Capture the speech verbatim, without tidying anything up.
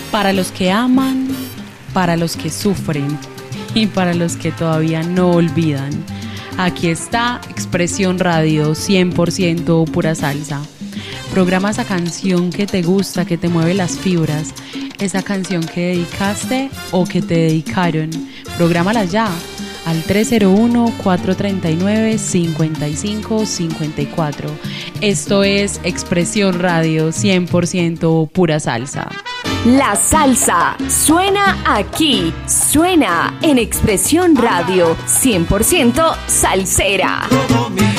Para los que aman, para los que sufren y para los que todavía no olvidan. Aquí está Expresión Radio, cien por ciento pura salsa. Programa esa canción que te gusta, que te mueve las fibras, esa canción que dedicaste o que te dedicaron. Prográmala ya al tres cero uno, cuatro tres nueve, cinco cinco cinco cuatro. Esto es Expresión Radio, cien por ciento pura salsa. La salsa suena aquí, suena en Expresión Radio, cien por ciento salsera.